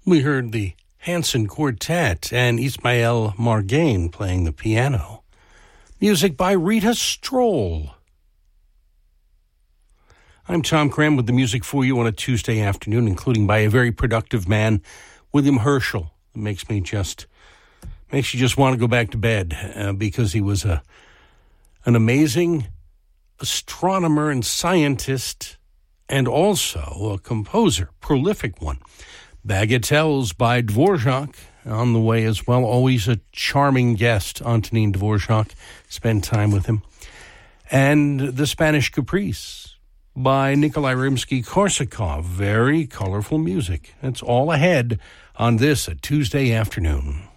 We heard the Hanson Quartet and Ismael Margain playing the piano. Music by Rita Stroll. I'm Tom Cram with the music for you on a Tuesday afternoon, including by a very productive man, William Herschel. It makes you just want to go back to bed because he was an amazing astronomer and scientist and also a composer, prolific one. Bagatelles by Dvorak on the way as well. Always a charming guest, Antonin Dvorak. Spend time with him. And The Spanish Caprice by Nikolai Rimsky-Korsakov. Very colorful music. It's all ahead on this, a Tuesday afternoon.